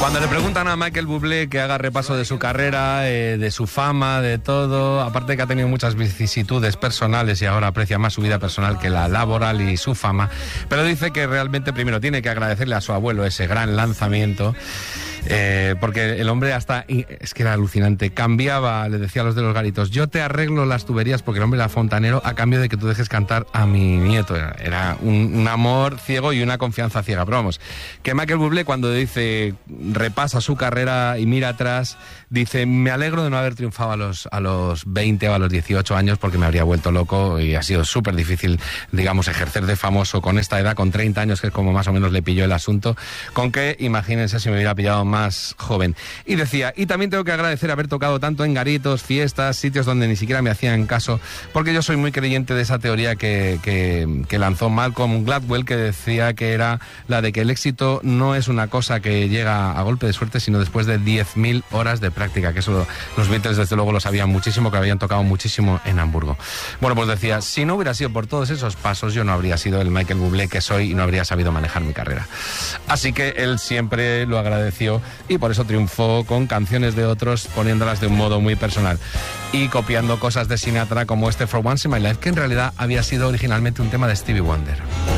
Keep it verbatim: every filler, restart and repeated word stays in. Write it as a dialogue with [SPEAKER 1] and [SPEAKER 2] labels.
[SPEAKER 1] Cuando le preguntan a Michael Bublé que haga repaso de su carrera, eh, de su fama, de todo, aparte que ha tenido muchas vicisitudes personales y ahora aprecia más su vida personal que la laboral y su fama, pero dice que realmente primero tiene que agradecerle a su abuelo ese gran lanzamiento, eh, porque el hombre hasta, es que era alucinante, cambiaba, le decía a los de los garitos, yo te arreglo las tuberías porque el hombre era fontanero a cambio de que tú dejes cantar a mi nieto. Era, era un, un amor ciego y una confianza ciega, pero vamos, que Michael Bublé cuando dice, repasa su carrera y mira atrás, dice, me alegro de no haber triunfado a los, a los veinte o a los dieciocho años porque me habría vuelto loco y ha sido súper difícil, digamos, ejercer de famoso con esta edad, con treinta años, que es como más o menos le pilló el asunto, con que, imagínense si me hubiera pillado más joven. Y decía, y también tengo que agradecer haber tocado tanto en garitos, fiestas, sitios donde ni siquiera me hacían caso, porque yo soy muy creyente de esa teoría que, que, que lanzó Malcolm Gladwell, que decía que era la de que el éxito no es una cosa que llega a golpe de suerte, sino después de diez mil horas de práctica, que eso los Beatles desde luego lo sabían muchísimo, que habían tocado muchísimo en Hamburgo. Bueno, pues decía, si no hubiera sido por todos esos pasos, yo no habría sido el Michael Bublé que soy y no habría sabido manejar mi carrera. Así que él siempre lo agradeció y por eso triunfó con canciones de otros, poniéndolas de un modo muy personal y copiando cosas de Sinatra como este For Once in My Life, que en realidad había sido originalmente un tema de Stevie Wonder.